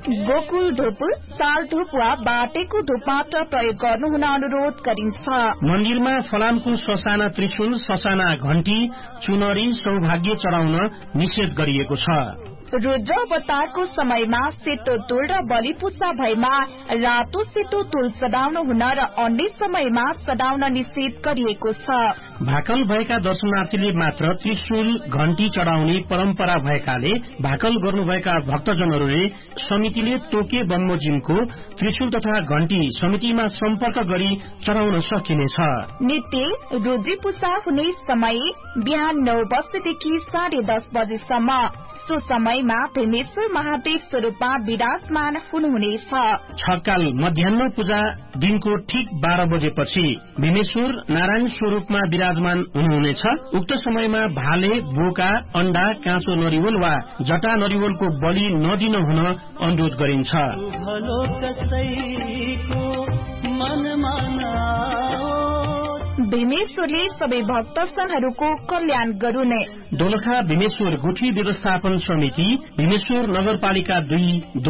गोकुल धूप, साल धूप वा बाटेको धूप मात्र प्रयोग गर्नुहुन अनुरोध गरिन्छ। मन्दिरमा फलामको ससाना त्रिशूल, ससाना घण्टी, चुनरी, सौभाग्य चढाउन निषेध गरिएको छ। रुद्र अवतारको समयमा सेतो तुल र बलि पूजा भएमा रातो सेतो तुल चढाउन हुन र अन्य समयमा चढाउन निषेध गरिएको छ। भाकल भएका दर्शनार्थीले मात्र त्रिशूल घण्टी चढाउने परम्परा भएकाले भाकल गर्नुभएका भक्तजनहरूले समितिले तोके बमोजिमको त्रिशूल तथा घण्टी समितिमा सम्पर्क गरी चढाउन सकिनेछ। नित्य रुद्री पूजा हुने समय बिहान 9 बजेदेखि 10:30 बजेसम्म। सो समयमा भीमेश्वर महादेव स्वरूपमा विराजमान हुनुहुनेछ। छकाल मध्याह्न पूजा दिनको ठीक 12 बजेपछि भीमेश्वर नारायण स्वरूपमा विराजमान हुनुहुनेछ। उक्त समयमा भाले, बोका, अण्डा, काँचो नरिवल वा जटा नरिवलको बलि नदिन हुन अनुरोध गरिन्छ। भीमेश्वरले सबै भक्तजनहरूको कल्याण गरून्। दोलखा भीमेश्वर गुठी व्यवस्थापन समिति, भीमेश्वर नगरपालिका 2